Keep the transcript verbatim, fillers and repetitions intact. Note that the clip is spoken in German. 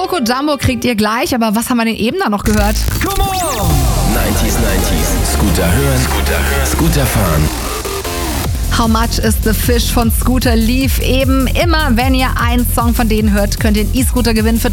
Coco Jumbo kriegt ihr gleich, aber was haben wir denn eben da noch gehört? Come on! neunziger, neunziger. Scooter hören, Scooter hören, Scooter fahren. How Much is the Fish von Scooter lief eben. Immer wenn ihr einen Song von denen hört, könnt ihr einen E-Scooter gewinnen für